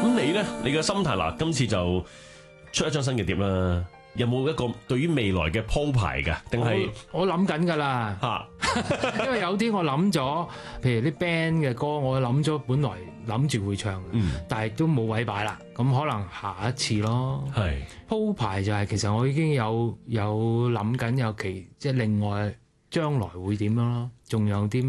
咁你咧，你嘅心態嗱，今次就出一張新嘅碟啦，有冇一個對於未來嘅鋪排㗎？定係我諗緊㗎啦嚇？ 因為有啲我諗咗，譬如啲 band 嘅歌，我諗咗本來諗住會唱嘅，但係都冇位擺啦，咁可能下一次咯。 係鋪排就係其實我已經有諗緊有即係另外將來會點樣咯，仲有啲